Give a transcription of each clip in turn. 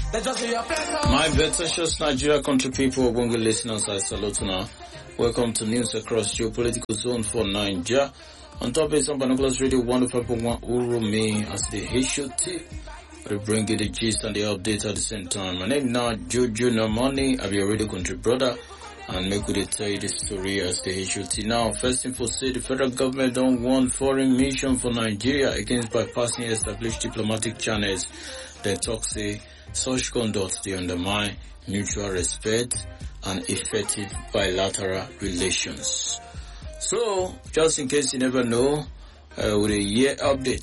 My versatious Nigeria country people, Bongo listeners, I salute now. Welcome to news across geopolitical zone for Nigeria. On top is some Binoculars Radio 105.1 Urumi as the HOT. We bring you the gist and the update at the same time. My name now Jojo Namani. I'll be your radio country brother and make we tell you the story as the HOT. Now, first info say the federal government don't want foreign mission for Nigeria against bypassing established diplomatic channels. They talk say such conduct they undermine mutual respect and effective bilateral relations. So, just in case you never know, with a year update,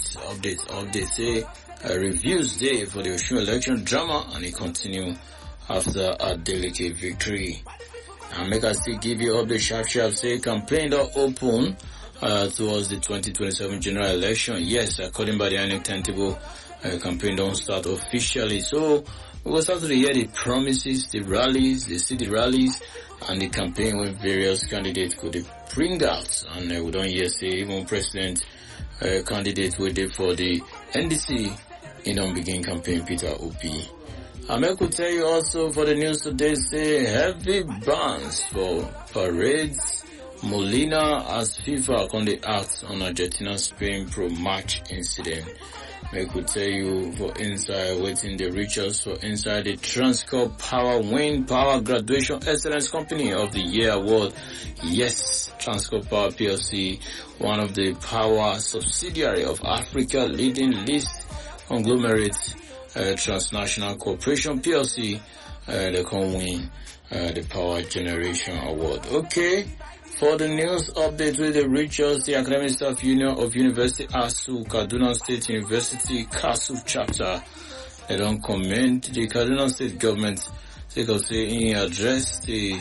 say reviews day for the Osun election drama and it continue after a delicate victory. And make us still give you update sharp, say campaign don't open towards the 2027 general election. Yes, according by the INEC timetable, campaign don't start officially. So, we will start to hear the promises, the rallies, the city rallies, and the campaign when various candidates could bring out. And we don't hear say even president candidate waited for the NDC in on begin campaign Peter Obi. I could tell you also for the news today say heavy bans for parades. Molina as FIFA on the act on Argentina Spain pro match incident. I could tell you for inside waiting the riches for inside the Transcorp Power Wind Power Graduation Excellence Company of the Year Award. Yes, Transcorp Power PLC, one of the power subsidiary of Africa leading list conglomerate transnational corporation PLC, they can win the Power Generation Award. Okay. For the news update with the Richards, the Academic Staff Union of University ASU, Kaduna State University, KASU chapter, they don't comment the Kaduna State government, they can say in address the,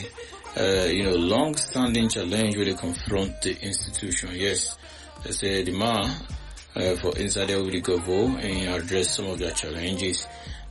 long-standing challenge where they confront the institution. Yes, they say the man, for inside there will go and address some of their challenges.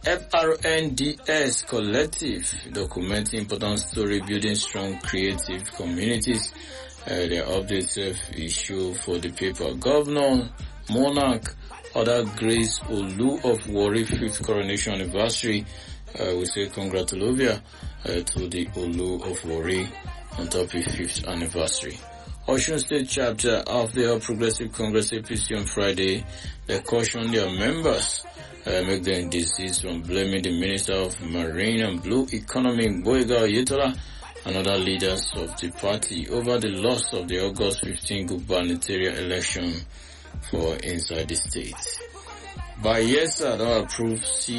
FRNDS Collective documenting important story building strong creative communities. Their updates issue for the paper. Governor Monarch other Grace Olu of Warri 5th coronation anniversary. We say congratulations to the Olu of Warri on top of 5th anniversary. Osun State chapter of the All Progressive Congress APC on Friday, they caution their members make them desist from blaming the Minister of Marine and Blue Economy, Boyega Oyetola, and other leaders of the party over the loss of the August 15 gubernatorial election for inside the state. Bayelsa don't approve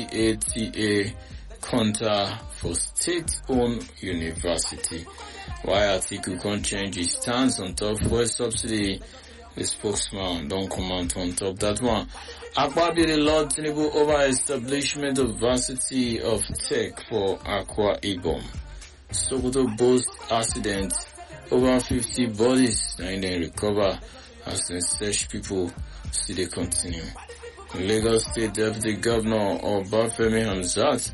CATA counter for state-owned university. Why Atiku can't change his stance on top fuel subsidy? The spokesman don't comment on top that one. Akwabi the Lord Tinubu over establishment of varsity of tech for Akwa Ibom. Sokoto boast accident. Over 50 bodies and then recover as they search people still they continue. Lagos State Deputy Governor Obafemi Hamzat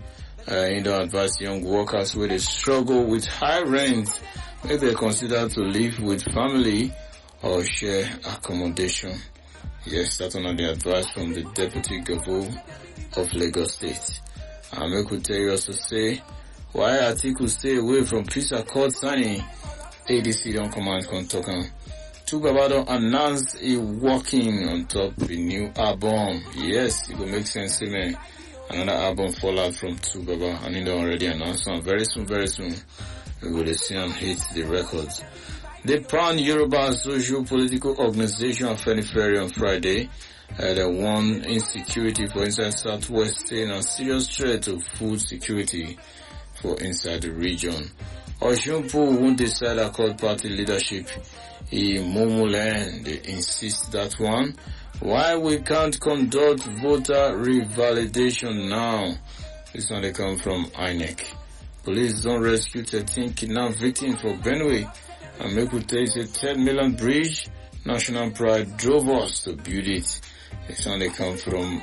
advise young workers where they struggle with high rent if they consider to live with family or share accommodation. Yes, that's one of the advice from the Deputy Governor of Lagos State. I could tell you also say, why Atiku stay away from peace accord signing, ADC don't command Kontokan. Tugaba don't announce a working on top a new album. Yes, it will make sense, man. Another album fallout from Tugaba, and it already announced one. Very soon, we will see and hit the records. The Pan Yoruba Social Political Organization of Fenifere on Friday, they won insecurity for inside Southwest State and serious threat to food security for inside the region. Oshunpu won't decide accord party leadership in Momoland. They insist that one. Why we can't conduct voter revalidation now? This one they come from INEC. Police don't rescue 13 kidnapped victims for Benue. And make we tell you, 10 million bridge, national pride drove us to build it. This one they come from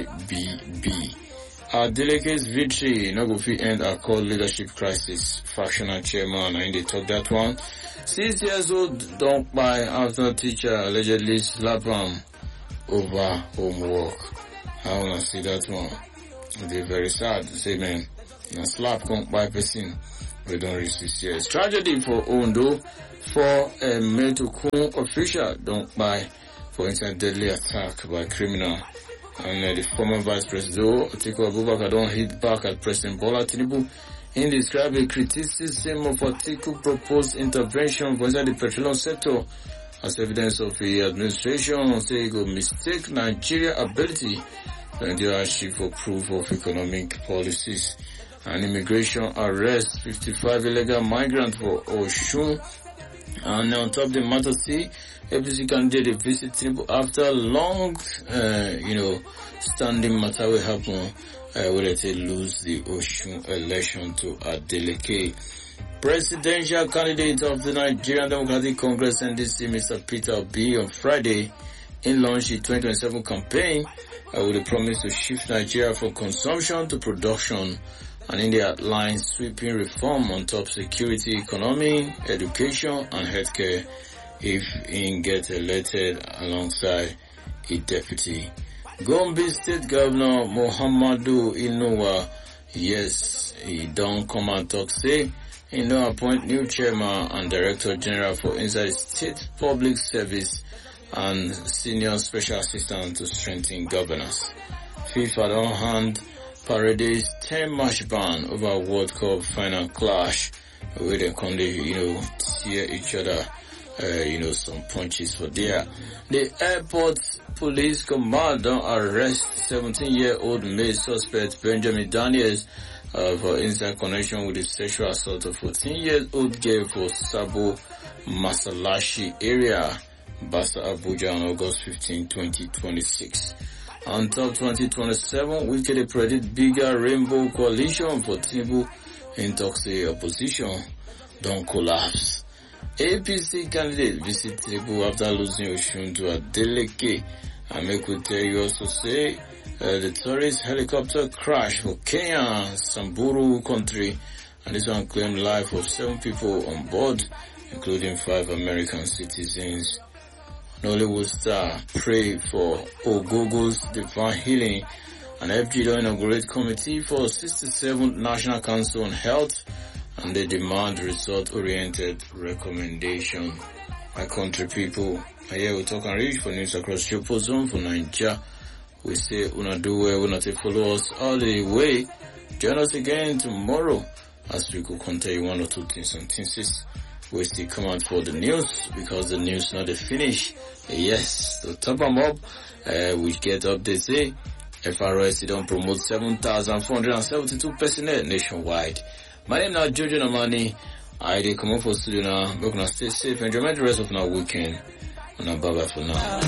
IBB. Our delegates victory, no go fit end our core leadership crisis. Fractional chairman, and they talk that one. 6 years old don't buy after teacher allegedly slap him over homework. I wanna see that one. They're very sad. Say, man, a slap come by person. We don't reach 6 years. Tragedy for Ondo. For a Metokun official don't buy for inside deadly attack by criminal. And the former Vice President Atiku Abubakar don't hit back at President Bola Tinubu in describe a criticism of Atiku proposed intervention for inside the petroleum sector as evidence of the administration say it will mistake Nigeria ability to achieve for proof of economic policies. And immigration arrest 55 illegal migrants for Oshun. And on top of the matter, see, APC candidate visit Tinubu after long, standing matter will happen whether they lose the Oshun election to Adeleke. Presidential candidate of the Nigerian Democratic Congress NDC, Mr. Peter Obi, on Friday, in launched the 2027 campaign with a promise to shift Nigeria from consumption to production. And in the outline sweeping reform on top security, economy, education, and healthcare if he gets elected alongside a deputy. Gombe State Governor Muhammadu Inuwa, yes, he don't come and talk, say, he don't appoint new chairman and director general for inside state public service and senior special assistant to strengthen governance. FIFA don't hand Paredes 10-match ban over World Cup final clash where they come tear each other, some punches for there. The airport police command don't arrest 17-year-old male suspect Benjamin Daniels for inside connection with the sexual assault of 14-year-old girl for Sabo Masalashi area, Basa Abuja on August 15, 2026. On top 2027, we can predict bigger rainbow coalition for Tinubu in toxic opposition. Don't collapse. APC candidate visit Tinubu after losing Oshun to Adeleke. And make we tell you also say the tourist helicopter crash for Kenya, Samburu country, and this one claimed life of 7 people on board, including 5 American citizens. Nollywood star pray for Ogogo's divine healing. An FG don't inaugurate committee for 67th National Council on Health, and they demand result-oriented recommendation. My country people, here we talk and reach for news across Triple Zone for Nigeria. We say una do well, una take follow us all the way. Join us again tomorrow as we could tell you 1 or 2 things and things. We still come out for the news because the news not the finish. Yes, to top them up, we get updates say FRS don't promote 7,472 personnel nationwide. My name is Jojo Namani. I did come up for studio now. We're gonna stay safe. Enjoy the rest of our weekend. And bye bye for now.